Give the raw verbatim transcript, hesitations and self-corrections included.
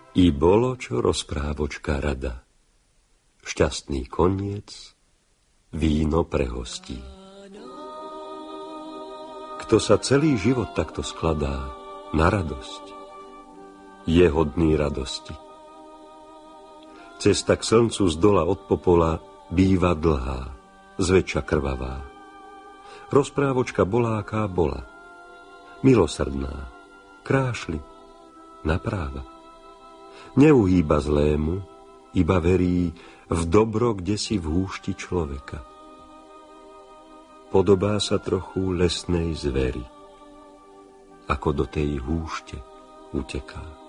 I bolo, čo rozprávočka rada. Šťastný koniec, víno pre hostí. Kto sa celý život takto skladá na radosť, je hodný radosti. Cesta k slncu z dola od popola býva dlhá, zväčša krvavá. Rozprávočka boláká bola, milosrdná, krášli, napráva. Neuhýba zlému, iba verí v dobro, kde si v húšti človeka. Podobá sa trochu lesnej zveri, ako do tej húšte uteká.